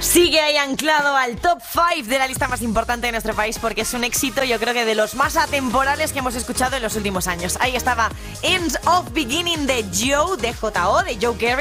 Sigue ahí anclado al top 5 de la lista más importante de nuestro país porque es un éxito, yo creo que de los más atemporales que hemos escuchado en los últimos años. Ahí estaba End of Beginning de Joe, de J.O., de Joe Carey.